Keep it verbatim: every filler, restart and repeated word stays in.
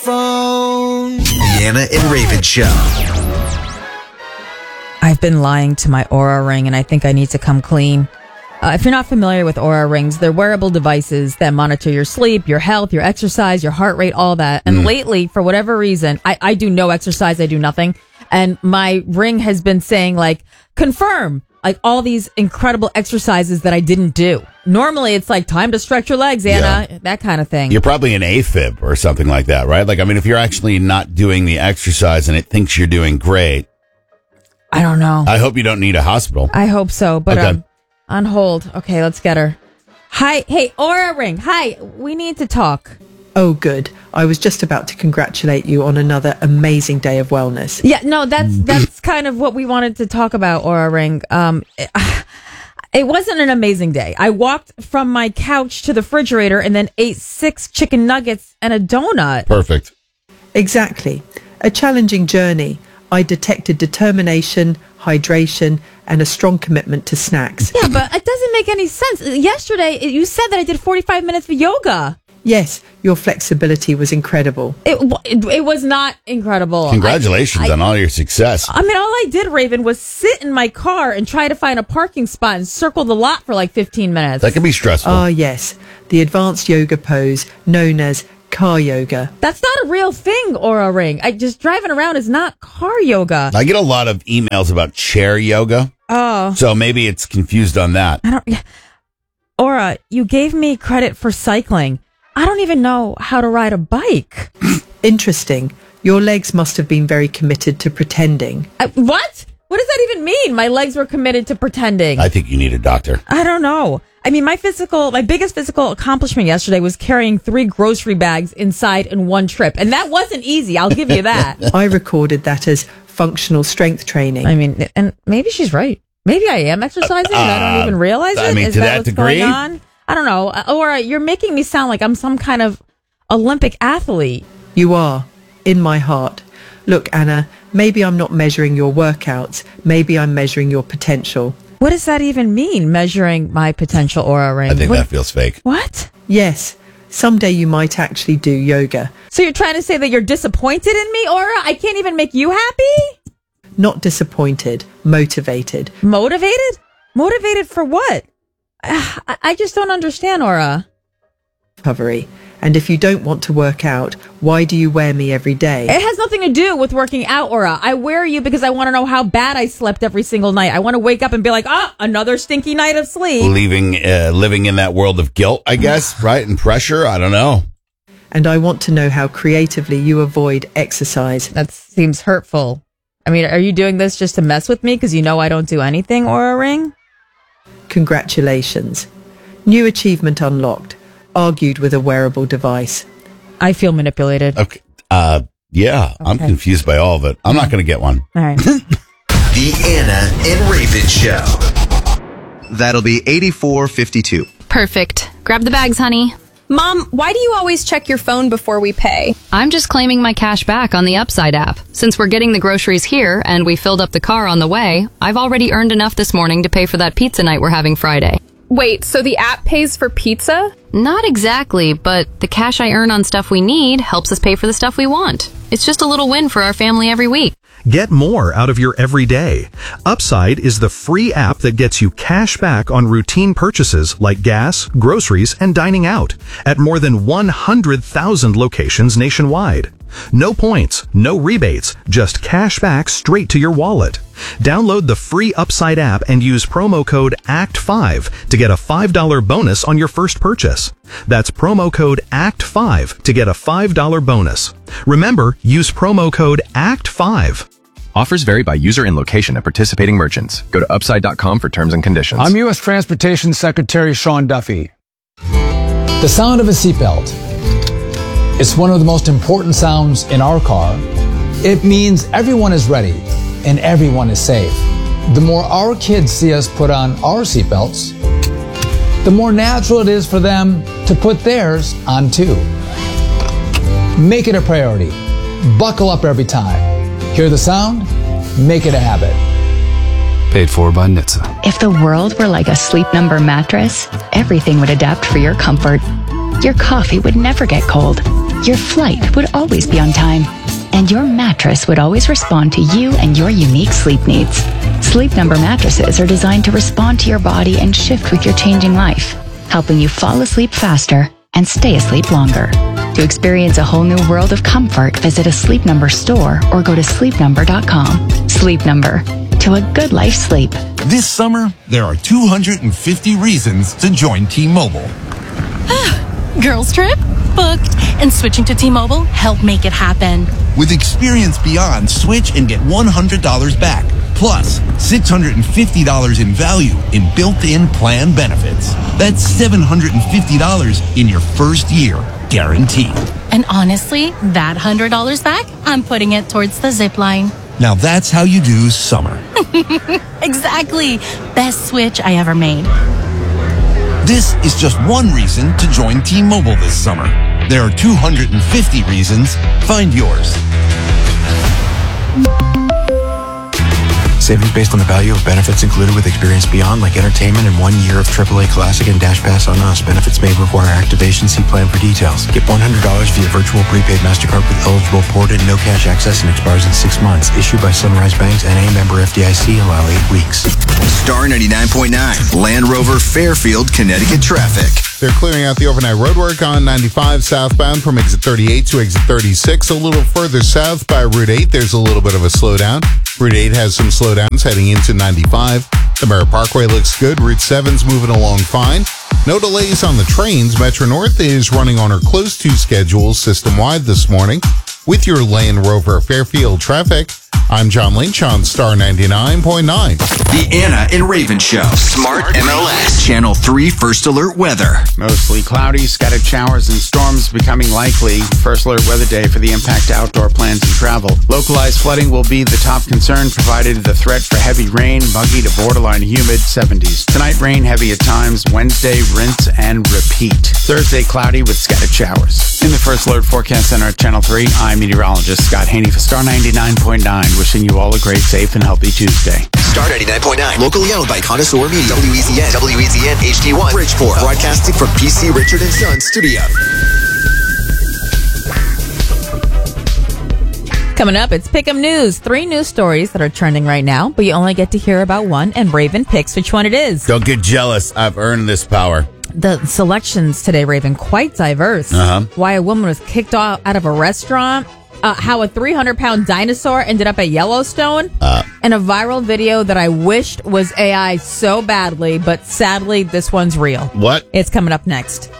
phone. The Anna and Raven Show. I've been lying to my Oura Ring, and I think I need to come clean. Uh, if you're not familiar with Oura Rings, they're wearable devices that monitor your sleep, your health, your exercise, your heart rate, all that. And mm. lately, for whatever reason, I, I do no exercise, I do nothing. And my ring has been saying, like, confirm, like, all these incredible exercises that I didn't do. Normally, it's like, time to stretch your legs, Anna, yeah. that kind of thing. You're probably an AFib or something like that, right? Like, I mean, if you're actually not doing the exercise and it thinks you're doing great. I don't know. I hope you don't need a hospital. I hope so, but... Okay. um. On hold. Okay, let's get her. Hi. Hey, Oura Ring. Hi. We need to talk. Oh, good. I was just about to congratulate you on another amazing day of wellness. Yeah, no, that's that's kind of what we wanted to talk about, Oura Ring. Um, it, it wasn't an amazing day. I walked from my couch to the refrigerator and then ate six chicken nuggets and a donut. Perfect. Exactly. A challenging journey. I detected determination, hydration, and a strong commitment to snacks. Yeah, but it doesn't make any sense. Yesterday, you said that I did forty-five minutes of yoga. Yes, your flexibility was incredible. It it, it was not incredible. Congratulations I, I, on all your success. I mean, all I did, Raven, was sit in my car and try to find a parking spot and circle the lot for like fifteen minutes. That can be stressful. Ah, yes. The advanced yoga pose known as car yoga. That's not a real thing, Oura Ring. I just driving around is not car yoga. I get a lot of emails about chair yoga. Oh. So maybe it's confused on that. I don't Aura, you gave me credit for cycling. I don't even know how to ride a bike. Interesting. Your legs must have been very committed to pretending. I, what? What does that even mean? My legs were committed to pretending. I think you need a doctor. I don't know. I mean, my physical, my biggest physical accomplishment yesterday was carrying three grocery bags inside in one trip. And that wasn't easy. I'll give you that. I recorded that as functional strength training. I mean, and maybe she's right. Maybe I am exercising uh, and I don't even realize it. I mean, Is to that, that what's degree? going on? I don't know. Or you're making me sound like I'm some kind of Olympic athlete. You are, in my heart. Look, Anna, maybe I'm not measuring your workouts. Maybe I'm measuring your potential. What does that even mean, measuring my potential Oura Ring? I think what? that feels fake. What? Yes. Someday you might actually do yoga. So you're trying to say that you're disappointed in me, Aura? I can't even make you happy? Not disappointed, motivated. Motivated? Motivated for what? I, I just don't understand, Aura. Recovery. And if you don't want to work out, why do you wear me every day? It has nothing to do with working out, Aura. I wear you because I want to know how bad I slept every single night. I want to wake up and be like, ah, another stinky night of sleep. Leaving, uh, living in that world of guilt, I guess, right? And pressure. I don't know. And I want to know how creatively you avoid exercise. That seems hurtful. I mean, are you doing this just to mess with me because you know I don't do anything, Oura Ring? Congratulations. New achievement unlocked. Argued with a wearable device. I feel manipulated. Okay. Uh, yeah, okay. I'm confused by all of it. I'm not going to get one. All right. The Anna and Raven Show. That'll be eighty-four fifty-two. Perfect. Grab the bags, honey. Mom, why do you always check your phone before we pay? I'm just claiming my cash back on the Upside app. Since we're getting the groceries here and we filled up the car on the way, I've already earned enough this morning to pay for that pizza night we're having Friday. Wait, so the app pays for pizza? Not exactly, but the cash I earn on stuff we need helps us pay for the stuff we want. It's just a little win for our family every week. Get more out of your everyday. Upside is the free app that gets you cash back on routine purchases like gas, groceries, and dining out at more than one hundred thousand locations nationwide. No points, no rebates, just cash back straight to your wallet. Download the free Upside app and use promo code A C T five to get a five dollars bonus on your first purchase. That's promo code A C T five to get a five dollars bonus. Remember, use promo code A C T five. Offers vary by user and location at participating merchants. Go to upside dot com for terms and conditions. I'm U S Transportation Secretary Sean Duffy. The sound of a seatbelt. It's one of the most important sounds in our car. It means everyone is ready and everyone is safe. The more our kids see us put on our seatbelts, the more natural it is for them to put theirs on too. Make it a priority. Buckle up every time. Hear the sound? Make it a habit. Paid for by N H T S A. If the world were like a Sleep Number mattress, everything would adapt for your comfort. Your coffee would never get cold. your flight would always be on time, and your mattress would always respond to you and your unique sleep needs. Sleep Number mattresses are designed to respond to your body and shift with your changing life, helping you fall asleep faster and stay asleep longer. To experience a whole new world of comfort, visit a Sleep Number store or go to sleep number dot com. Sleep Number. To a good life sleep. This summer, there are two hundred fifty reasons to join T-Mobile. Girls trip? Booked. And switching to T-Mobile helped make it happen. With Experience Beyond, switch and get one hundred dollars back. Plus, six hundred fifty dollars in value in built-in plan benefits. That's seven hundred fifty dollars in your first year, guaranteed. And honestly, that one hundred dollars back, I'm putting it towards the zip line. Now that's how you do summer. Exactly. Best switch I ever made. This is just one reason to join T-Mobile this summer. There are two hundred fifty reasons. Find yours. Savings based on the value of benefits included with Experience Beyond, like entertainment and one year of triple A Classic and Dash Pass on us. Benefits may require activation. See plan for details. Get one hundred dollars via virtual prepaid MasterCard with eligible port and no cash access and expires in six months. Issued by Sunrise Banks, N A member F D I C. Allow eight weeks. Star ninety-nine point nine, Land Rover Fairfield, Connecticut traffic. They're clearing out the overnight roadwork on ninety-five southbound from exit thirty-eight to exit thirty-six. A little further south by Route eight, there's a little bit of a slowdown. Route eight has some slowdowns heading into ninety-five. The Merritt Parkway looks good. Route seven's moving along fine. No delays on the trains. Metro North is running on or close to schedule system-wide this morning. With your Land Rover Fairfield traffic, I'm John Lynch on Star ninety-nine point nine. The Anna and Raven Show. Smart M L S. Channel three First Alert Weather. Mostly cloudy, scattered showers and storms becoming likely. First Alert Weather Day for the impact to outdoor plans and travel. Localized flooding will be the top concern, provided the threat for heavy rain, muggy to borderline humid seventies. Tonight, rain heavy at times. Wednesday, rinse and repeat. Thursday, cloudy with scattered showers. In the First Alert Forecast Center at Channel three, I'm meteorologist Scott Haney for Star ninety-nine point nine. Wishing you all a great, safe, and healthy Tuesday. Star ninety-nine point nine, locally owned by Connoisseur Media. W E Z N, W E Z N H D one, Bridgeport. Broadcasting from P C Richard and Son Studio. Coming up, it's Pick'em News. Three news stories that are trending right now, but you only get to hear about one, and Raven picks which one it is. Don't get jealous. I've earned this power. The selections today, Raven, quite diverse. Uh-huh. Why a woman was kicked out out of a restaurant, uh, how a three hundred pound dinosaur ended up at Yellowstone, uh. and a viral video that I wished was A I so badly, but sadly, this one's real. What? It's coming up next.